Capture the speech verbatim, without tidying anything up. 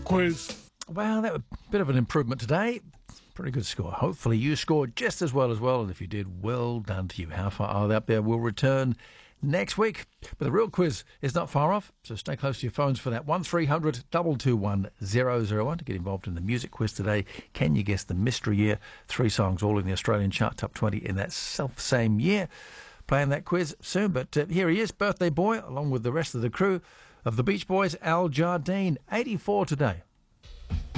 quiz. Well, that was a bit of an improvement today. Pretty good score. Hopefully you scored just as well as well, and if you did, well done to you. How far are they up there? We'll return next week. But the real quiz is not far off, so stay close to your phones for that. one three hundred two two one zero zero one to get involved in the music quiz today. Can you guess the mystery year? Three songs all in the Australian chart top twenty in that self-same year. Playing that quiz soon, but uh, here he is, birthday boy, along with the rest of the crew of the Beach Boys, Al Jardine, eighty-four today.